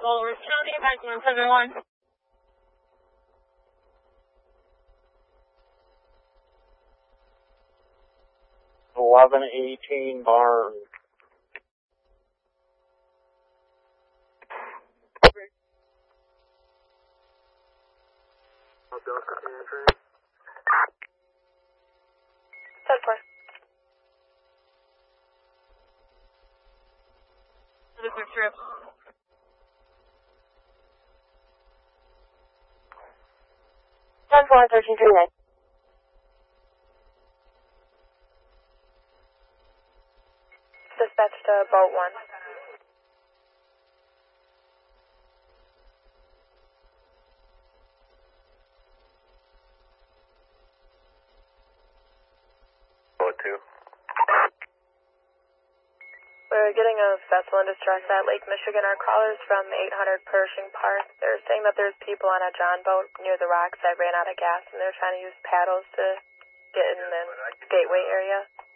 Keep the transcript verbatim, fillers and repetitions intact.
Walrus County, back one seven one. eleven eighteen Barn. ten four. The quick trip. ten four, thirteen thirty-nine. Dispatch to boat one. Boat two. We're getting a vessel in distress at Lake Michigan. Our caller's from eight hundred Pershing Park. They're saying that there's people on a John boat near the rocks that ran out of gas, and they're trying to use paddles to get in the gateway area.